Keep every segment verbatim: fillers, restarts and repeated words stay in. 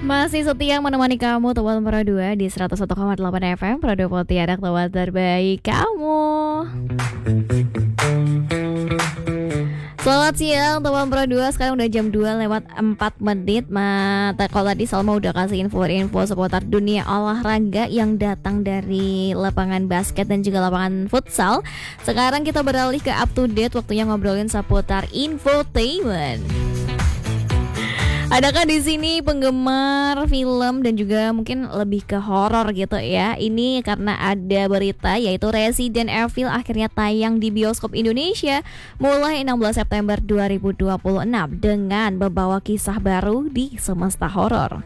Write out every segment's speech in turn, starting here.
Masih setia menemani kamu teman Pro dua di seratus satu koma delapan F M Pro dua Pontianak, teman terbaik kamu. Selamat siang teman Pro dua, sekarang udah jam dua lewat empat menit. Mata kalau tadi Salma udah kasih info-info seputar dunia olahraga yang datang dari lapangan basket dan juga lapangan futsal. Sekarang kita beralih ke up to date, waktunya ngobrolin seputar infotainment. Adakah di sini penggemar film dan juga mungkin lebih ke horor gitu ya? Ini karena ada berita yaitu Resident Evil akhirnya tayang di bioskop Indonesia mulai enam belas September dua ribu dua puluh enam dengan membawa kisah baru di semesta horor.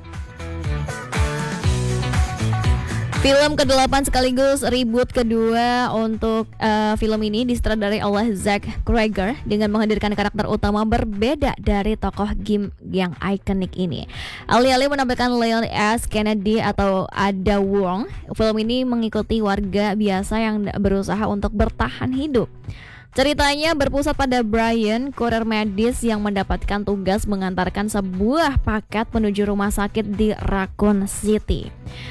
Film kedelapan sekaligus reboot kedua untuk uh, film ini disutradarai oleh Zack Cregger dengan menghadirkan karakter utama berbeda dari tokoh game yang ikonik ini. Alih-alih menampilkan Leon S. Kennedy atau Ada Wong, film ini mengikuti warga biasa yang berusaha untuk bertahan hidup. Ceritanya berpusat pada Brian, kurir medis yang mendapatkan tugas mengantarkan sebuah paket menuju rumah sakit di Raccoon City.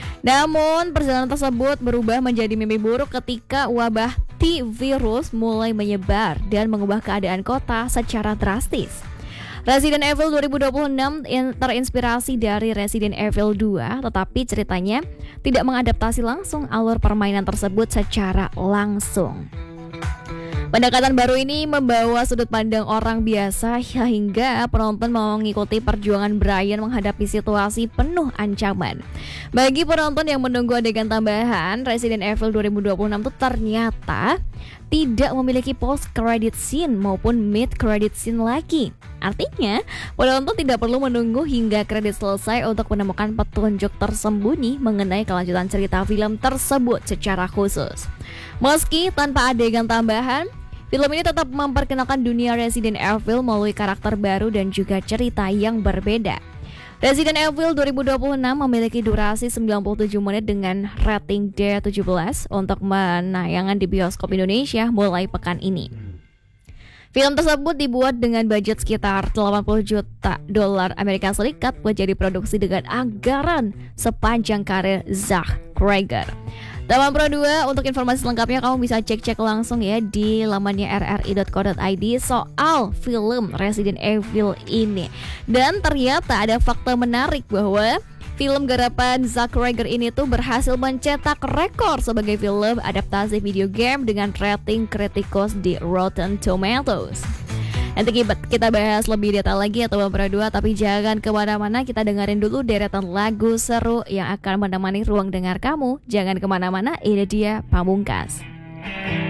Namun perjalanan tersebut berubah menjadi mimpi buruk ketika wabah T-virus mulai menyebar dan mengubah keadaan kota secara drastis. Resident Evil dua ribu dua puluh enam terinspirasi dari Resident Evil dua, tetapi ceritanya tidak mengadaptasi langsung alur permainan tersebut secara langsung. Pendekatan baru ini membawa sudut pandang orang biasa hingga penonton mau mengikuti perjuangan Brian menghadapi situasi penuh ancaman. Bagi penonton yang menunggu adegan tambahan, Resident Evil dua ribu dua puluh enam itu ternyata tidak memiliki post credit scene maupun mid credit scene lagi. Artinya, penonton tidak perlu menunggu hingga kredit selesai untuk menemukan petunjuk tersembunyi mengenai kelanjutan cerita film tersebut secara khusus. Meski tanpa adegan tambahan, film ini tetap memperkenalkan dunia Resident Evil melalui karakter baru dan juga cerita yang berbeda. Resident Evil dua ribu dua puluh enam memiliki durasi sembilan puluh tujuh menit dengan rating D tujuh belas untuk penayangan di bioskop Indonesia mulai pekan ini. Film tersebut dibuat dengan budget sekitar delapan puluh juta dolar Amerika Serikat buat jadi produksi dengan anggaran sepanjang karir Zack Cregger. Teman Pro dua, untuk informasi lengkapnya kamu bisa cek-cek langsung ya di lamannya r r i dot co dot i d soal film Resident Evil ini. Dan ternyata ada fakta menarik bahwa film garapan Zack Cregger ini tuh berhasil mencetak rekor sebagai film adaptasi video game dengan rating kritikus di Rotten Tomatoes. Nanti kita bahas lebih detail lagi ya teman Pro dua, tapi jangan kemana-mana, kita dengerin dulu deretan lagu seru yang akan menemani ruang dengar kamu. Jangan kemana-mana, ini dia Pamungkas.